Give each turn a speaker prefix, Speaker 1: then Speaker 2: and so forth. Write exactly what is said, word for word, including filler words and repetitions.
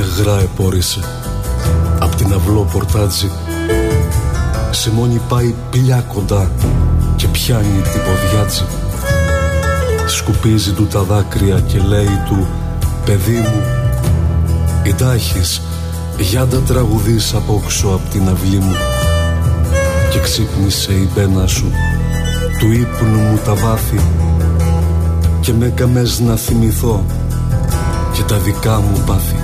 Speaker 1: αγρά επόρησε. Απ' την αυλό πορτάτζι Σιμώνη πάει πηλιά κοντά και πιάνει την ποδιάτζι. Σκουπίζει του τα δάκρυα και λέει του: παιδί μου, εντάχεις για να τραγουδείς απόξω απ' την αυλή μου. Και ξύπνησε η μπένα σου του ύπνου μου τα βάθη και με έκαμες να θυμηθώ και τα δικά μου πάθη.